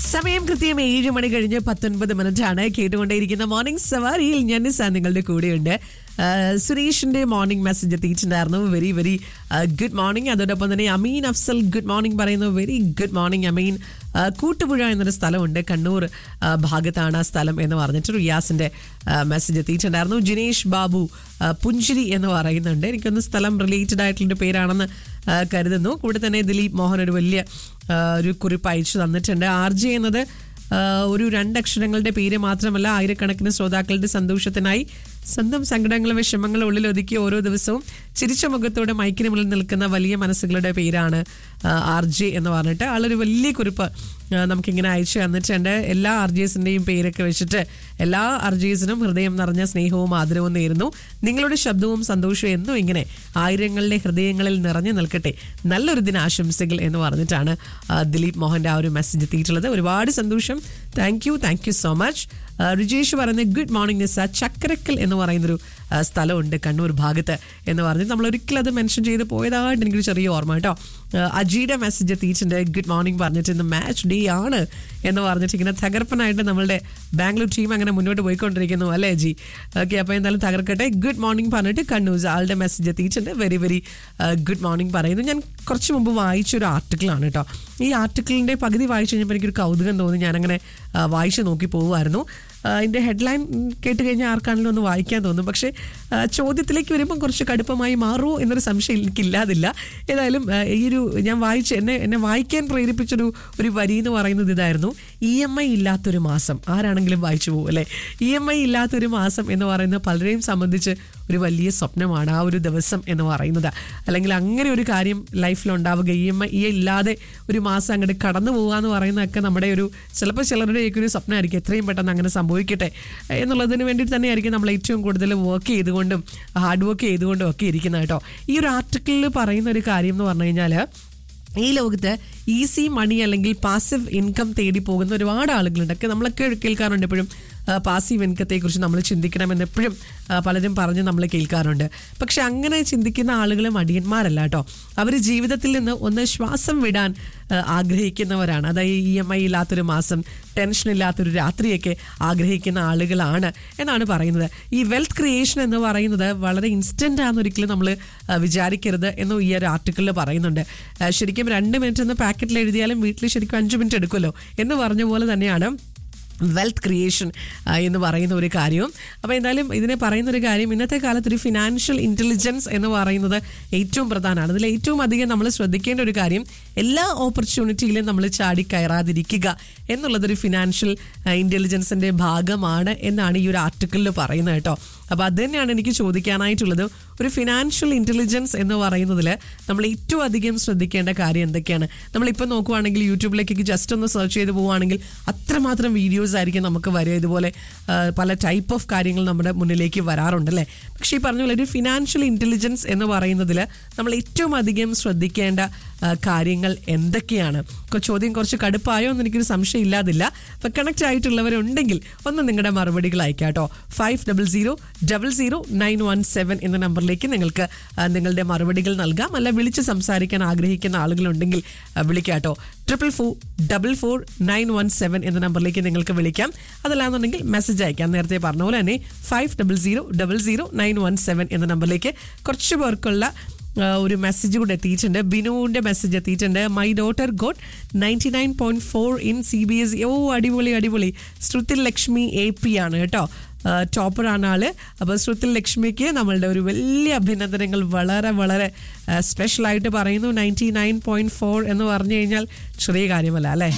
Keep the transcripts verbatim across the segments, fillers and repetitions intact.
സമയം കൃത്യം ഏഴ് മണി കഴിഞ്ഞ് പത്തൊൻപത് മിനിറ്റ് ആണ് കേട്ടുകൊണ്ടേയിരിക്കുന്ന മോർണിംഗ് സവാരിയിൽ ഞാൻ നിസാ നിങ്ങളുടെ കൂടെയുണ്ട്. സുരേഷിന്റെ മോർണിംഗ് മെസ്സേജ് എത്തിയിട്ടുണ്ടായിരുന്നു. Very very good morning. അതോടൊപ്പം തന്നെ അമീൻ അഫ്സൽ ഗുഡ് മോർണിംഗ് പറയുന്നു. വെരി ഗുഡ് മോർണിംഗ് അമീൻ. കൂട്ടുപുഴ എന്നൊരു സ്ഥലമുണ്ട്, കണ്ണൂർ ഭാഗത്താണ് ആ സ്ഥലം എന്ന് പറഞ്ഞിട്ട് റിയാസിന്റെ മെസ്സേജ് എത്തിയിട്ടുണ്ടായിരുന്നു. ജിനേഷ് ബാബു പുഞ്ചിരി എന്ന് പറയുന്നുണ്ട്. എനിക്കൊന്ന് സ്ഥലം റിലേറ്റഡ് ആയിട്ടുള്ളൊരു പേരാണെന്ന് കരുതുന്നു. കൂടെ തന്നെ ദിലീപ് മോഹൻ ഒരു വലിയ ഒരു കുറിപ്പ് അയച്ചു തന്നിട്ടുണ്ട്. ആർ ജെ എന്നത് ഒരു രണ്ടക്ഷരങ്ങളുടെ പേര് മാത്രമല്ല, ആയിരക്കണക്കിന് ശ്രോതാക്കളുടെ സന്തോഷത്തിനായി സ്വന്തം സങ്കടങ്ങളും വിഷമങ്ങളും ഉള്ളിൽ ഒതുക്കി ഓരോ ദിവസവും ചിരിച്ച മുഖത്തോടെ മൈക്കിന് മുന്നിൽ നിൽക്കുന്ന വലിയ മനസ്സുകളുടെ പേരാണ് ആർ ജെ എന്ന് പറഞ്ഞിട്ട് ആളൊരു വലിയ കുറിപ്പ് നമുക്കിങ്ങനെ അയച്ചു തന്നിട്ടുണ്ട്. എല്ലാ ആർ ജി എസിൻ്റെയും പേരൊക്കെ വെച്ചിട്ട് എല്ലാ ആർ ജി എസിനും ഹൃദയം നിറഞ്ഞ സ്നേഹവും ആദരവും നേരുന്നു. നിങ്ങളുടെ ശബ്ദവും സന്തോഷവും എന്നും ഇങ്ങനെ ആയിരങ്ങളുടെ ഹൃദയങ്ങളിൽ നിറഞ്ഞു നിൽക്കട്ടെ. നല്ലൊരു ദിന ആശംസകൾ എന്ന് പറഞ്ഞിട്ടാണ് ദിലീപ് മോഹൻ്റെ ആ ഒരു മെസ്സേജ് എത്തിയിട്ടുള്ളത്. ഒരുപാട് സന്തോഷം. Thank you thank you so much. Rijesh പറയുന്നത് ഗുഡ് മോർണിംഗ് നിസ, ചക്കരക്കൽ എന്ന് പറയുന്നൊരു സ്ഥലമുണ്ട് കണ്ണൂർ ഭാഗത്ത് എന്ന് പറഞ്ഞിട്ട് നമ്മൾ ഒരിക്കലും അത് മെൻഷൻ ചെയ്ത് പോയതായിട്ട് എനിക്കൊരു ചെറിയ ഓർമ്മ കേട്ടോ. അജിയുടെ മെസ്സേജ് എത്തിയിട്ടുണ്ട്. ഗുഡ് മോർണിംഗ് പറഞ്ഞിട്ട് ഇന്ന് മാച്ച് ഡേ ആണ് എന്ന് പറഞ്ഞിട്ട് ഇങ്ങനെ തകർപ്പനായിട്ട് നമ്മളുടെ ബാംഗ്ലൂർ ടീം അങ്ങനെ മുന്നോട്ട് പോയിക്കൊണ്ടിരിക്കുന്നു അല്ലേ അജി? ഓക്കെ, അപ്പോൾ എന്തായാലും തകർക്കട്ടെ. ഗുഡ് മോർണിംഗ് പറഞ്ഞിട്ട് കണ്ണൂസ് ആളുടെ മെസ്സേജ് എത്തിയിട്ടുണ്ട്. വെരി വെരി ഗുഡ് മോർണിംഗ് പറയുന്നു. ഞാൻ കുറച്ച് മുമ്പ് വായിച്ചൊരു ആർട്ടിക്കിളാണ് കേട്ടോ. ഈ ആർട്ടിക്കിളിൻ്റെ പകുതി വായിച്ചു കഴിഞ്ഞപ്പോൾ എനിക്കൊരു കൗതുകം തോന്നി. ഞാനങ്ങനെ വായിച്ച് നോക്കി പോകുമായിരുന്നു. അതിൻ്റെ ഹെഡ്ലൈൻ കേട്ട് കഴിഞ്ഞാൽ ആർക്കാണെങ്കിലും ഒന്ന് വായിക്കാൻ തോന്നും. പക്ഷേ ചോദ്യത്തിലേക്ക് വരുമ്പം കുറച്ച് കടുപ്പമായി മാറുമോ എന്നൊരു സംശയം എനിക്കില്ലാതില്ല. ഏതായാലും ഈ ഒരു ഞാൻ വായിച്ച് എന്നെ എന്നെ വായിക്കാൻ പ്രേരിപ്പിച്ചൊരു ഒരു വരി എന്ന് പറയുന്നത് ഇതായിരുന്നു. ഇ എം ഐ ഇല്ലാത്തൊരു മാസം. ആരാണെങ്കിലും വായിച്ചു പോകും അല്ലേ? ഇ എം ഐ ഇല്ലാത്തൊരു മാസം എന്ന് പറയുന്നത് പലരെയും സംബന്ധിച്ച് ഒരു വലിയ സ്വപ്നമാണ് ആ ഒരു ദിവസം എന്ന് പറയുന്നത്. അല്ലെങ്കിൽ അങ്ങനെ ഒരു കാര്യം ലൈഫിലുണ്ടാവുക, ഇ എം ഐ ഇ ഇല്ലാതെ ഒരു മാസം അങ്ങോട്ട് കടന്നു പോകുക എന്ന് പറയുന്നതൊക്കെ നമ്മുടെ ഒരു ചിലപ്പോൾ ചിലരുടെയൊക്കെ ഒരു സ്വപ്നമായിരിക്കും. എത്രയും പെട്ടെന്ന് അങ്ങനെ സംഭവിക്കട്ടെ എന്നുള്ളതിന് വേണ്ടിയിട്ട് തന്നെയായിരിക്കും നമ്മൾ ഏറ്റവും കൂടുതൽ വർക്ക് ചെയ്തുകൊണ്ടും ഹാർഡ് വർക്ക് ചെയ്തുകൊണ്ടും ഒക്കെ ഇരിക്കുന്നത് കേട്ടോ. ഈ ഒരു ആർട്ടിക്കിളിൽ പറയുന്ന ഒരു കാര്യം എന്ന് പറഞ്ഞു കഴിഞ്ഞാൽ, ഈ ലോകത്ത് ഈസി മണി അല്ലെങ്കിൽ പാസീവ് ഇൻകം തേടി പോകുന്ന ഒരുപാട് ആളുകളുണ്ട്. ഒക്കെ നമ്മളൊക്കെ കേൾക്കാറുണ്ട് എപ്പോഴും പാസീവ് ഇൻകത്തെക്കുറിച്ച് നമ്മൾ ചിന്തിക്കണമെന്ന് എപ്പോഴും പലരും പറഞ്ഞ് നമ്മൾ കേൾക്കാറുണ്ട്. പക്ഷെ അങ്ങനെ ചിന്തിക്കുന്ന ആളുകൾ മടിയന്മാരല്ല കേട്ടോ. അവർ ജീവിതത്തിൽ നിന്ന് ഒന്ന് ശ്വാസം വിടാൻ ആഗ്രഹിക്കുന്നവരാണ്. അതായത് ഇ എം ഐ ഇല്ലാത്തൊരു മാസം, ടെൻഷൻ ഇല്ലാത്തൊരു രാത്രിയൊക്കെ ആഗ്രഹിക്കുന്ന ആളുകളാണ് എന്നാണ് പറയുന്നത്. ഈ വെൽത്ത് ക്രിയേഷൻ എന്ന് പറയുന്നത് വളരെ ഇൻസ്റ്റൻ്റ് ആണെന്നൊരിക്കലും നമ്മൾ വിചാരിക്കരുത് എന്ന് ഈ ഒരു ആർട്ടിക്കിളിൽ പറയുന്നുണ്ട്. ശരിക്കും രണ്ട് മിനിറ്റ് എന്ന് പാക്കറ്റിൽ എഴുതിയാലും വീട്ടിൽ ശരിക്കും അഞ്ച് മിനിറ്റ് എടുക്കുമല്ലോ എന്ന് പറഞ്ഞ പോലെ തന്നെയാണ് വെൽത്ത് ക്രിയേഷൻ എന്ന് പറയുന്ന ഒരു കാര്യവും. അപ്പോൾ എന്തായാലും ഇതിനെ പറയുന്ന ഒരു കാര്യം, ഇന്നത്തെ കാലത്ത് ഒരു ഫിനാൻഷ്യൽ ഇൻ്റലിജൻസ് എന്ന് പറയുന്നത് ഏറ്റവും പ്രധാനമാണ്. അതിൽ ഏറ്റവും അധികം നമ്മൾ ശ്രദ്ധിക്കേണ്ട ഒരു കാര്യം, എല്ലാ ഓപ്പർച്യൂണിറ്റിയിലും നമ്മൾ ചാടി കയറാതിരിക്കുക എന്നുള്ളതൊരു ഫിനാൻഷ്യൽ ഇൻ്റലിജൻസിൻ്റെ ഭാഗമാണ് എന്നാണ് ഈ ഒരു ആർട്ടിക്കിളിൽ പറയുന്നത് കേട്ടോ. അപ്പോൾ അത് തന്നെയാണ് എനിക്ക് ചോദിക്കാനായിട്ടുള്ളത്. ഒരു ഫിനാൻഷ്യൽ ഇൻ്റലിജൻസ് എന്ന് പറയുന്നതിൽ നമ്മൾ ഏറ്റവും അധികം ശ്രദ്ധിക്കേണ്ട കാര്യം എന്തൊക്കെയാണ്? നമ്മളിപ്പോൾ നോക്കുവാണെങ്കിൽ യൂട്യൂബിലേക്കൊക്കെ ജസ്റ്റ് ഒന്ന് സെർച്ച് ചെയ്ത് പോവുകയാണെങ്കിൽ അത്രമാത്രം വീഡിയോസ് ആയിരിക്കും നമുക്ക് വരിക. ഇതുപോലെ പല ടൈപ്പ് ഓഫ് കാര്യങ്ങൾ നമ്മുടെ മുന്നിലേക്ക് വരാറുണ്ടല്ലേ. പക്ഷേ ഈ പറഞ്ഞ പോലെ ഒരു ഫിനാൻഷ്യൽ ഇൻ്റലിജൻസ് എന്ന് പറയുന്നതിൽ നമ്മൾ ഏറ്റവും അധികം ശ്രദ്ധിക്കേണ്ട കാര്യങ്ങൾ എന്തൊക്കെയാണ്? ചോദ്യം കുറച്ച് കടുപ്പായോ എന്ന് എനിക്കൊരു സംശയം ഇല്ലാതില്ല. അപ്പോൾ കണക്റ്റ് ആയിട്ടുള്ളവരുണ്ടെങ്കിൽ ഒന്ന് നിങ്ങളുടെ മറുപടികൾ അയക്കാം കേട്ടോ. Five double zero double zero nine one seven എന്ന നമ്പറിലേക്ക് നിങ്ങൾക്ക് നിങ്ങളുടെ മറുപടികൾ നൽകാം. അല്ല വിളിച്ച് സംസാരിക്കാൻ ആഗ്രഹിക്കുന്ന ആളുകളുണ്ടെങ്കിൽ വിളിക്കാം കേട്ടോ. Triple four double four nine one seven എന്ന നമ്പറിലേക്ക് നിങ്ങൾക്ക് വിളിക്കാം. അതല്ലാന്നുണ്ടെങ്കിൽ മെസ്സേജ് അയക്കാം. നേരത്തെ പറഞ്ഞ പോലെ തന്നെ five double zero double zero nine one seven എന്ന നമ്പറിലേക്ക്. കുറച്ച് പേർക്കുള്ള ഒരു മെസ്സേജ് കൂടെ എത്തിയിട്ടുണ്ട്. ബിനുവിൻ്റെ മെസ്സേജ് എത്തിയിട്ടുണ്ട്. My daughter got ninety nine point four in C B S E. ഓ അടിപൊളി അടിപൊളി. ശ്രുതിൽ ലക്ഷ്മി എ പി ആണ് കേട്ടോ, ടോപ്പറാണ് ആള്. അപ്പോൾ ശ്രുതിൽ ലക്ഷ്മിക്ക് നമ്മളുടെ ഒരു വലിയ അഭിനന്ദനങ്ങൾ. വളരെ വളരെ സ്പെഷ്യലായിട്ട് പറയുന്നു. നയൻറ്റി നയൻ പോയിന്റ് ഫോർ എന്ന് പറഞ്ഞു കഴിഞ്ഞാൽ ചെറിയ കാര്യമല്ല അല്ലേ?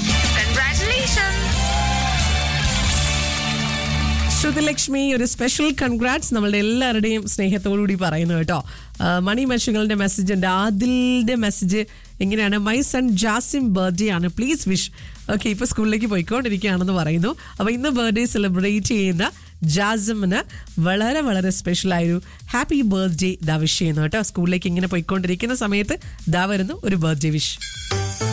ശ്രുതിലക്ഷ്മി, ഒരു സ്പെഷ്യൽ കൺഗ്രാറ്റ്സ് നമ്മളുടെ എല്ലാവരുടെയും സ്നേഹത്തോടുകൂടി പറയുന്നു കേട്ടോ. മണി മെഷുകളുടെ മെസ്സേജ് ഉണ്ട്. ആദിലിൻ്റെ മെസ്സേജ് എങ്ങനെയാണ്? മൈ സൺ ജാസിം ബർത്ത്ഡേ ആണ്, പ്ലീസ് വിഷ്. ഓക്കെ, ഇപ്പോൾ സ്കൂളിലേക്ക് പോയിക്കൊണ്ടിരിക്കുകയാണെന്ന് പറയുന്നു. അപ്പോൾ ഇന്ന് ബർത്ത്ഡേ സെലിബ്രേറ്റ് ചെയ്യുന്ന ജാസിമിന് വളരെ വളരെ സ്പെഷ്യലായൊരു ഹാപ്പി ബർത്ത്ഡേ ദാ വിഷ് ചെയ്യുന്നു കേട്ടോ. സ്കൂളിലേക്ക് ഇങ്ങനെ പോയിക്കൊണ്ടിരിക്കുന്ന സമയത്ത് ദാ വരുന്നു ഒരു ബർത്ത്ഡേ വിഷ്.